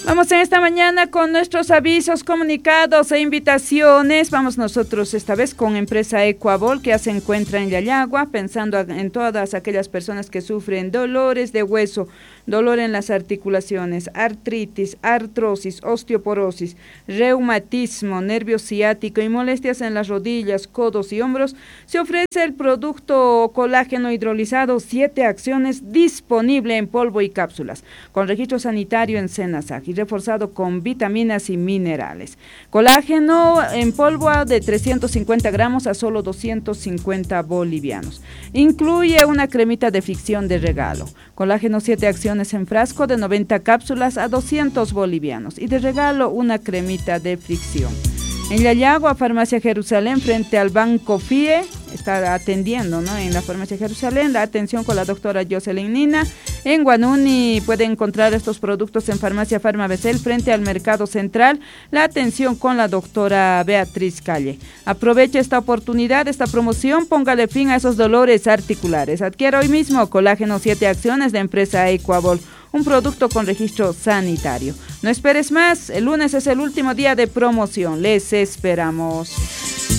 Vamos en esta mañana con nuestros avisos, comunicados e invitaciones. Vamos nosotros esta vez con Empresa Ecuabol, que ya se encuentra en Yayagua, pensando en todas aquellas personas que sufren dolores de hueso, dolor en las articulaciones, artritis, artrosis, osteoporosis, reumatismo, nervio ciático y molestias en las rodillas, codos y hombros. Se ofrece el producto colágeno hidrolizado 7 acciones, disponible en polvo y cápsulas, con registro sanitario en Senasag y reforzado con vitaminas y minerales. Colágeno en polvo de 350 gramos a solo 250 bolivianos. Incluye una cremita de fricción de regalo. Colágeno 7 acciones en frasco de 90 cápsulas a 200 bolivianos. Y de regalo una cremita de fricción. En Yayagua, Farmacia Jerusalén, frente al Banco FIE, está atendiendo, ¿no? En la Farmacia Jerusalén, la atención con la doctora Jocelyn Nina. En Guanuni pueden encontrar estos productos en Farmacia Farmabecel, frente al Mercado Central, la atención con la doctora Beatriz Calle. Aproveche esta oportunidad, esta promoción, póngale fin a esos dolores articulares. Adquiera hoy mismo Colágeno 7 acciones de Empresa Ecuabol, un producto con registro sanitario. No esperes más, el lunes es el último día de promoción. Les esperamos.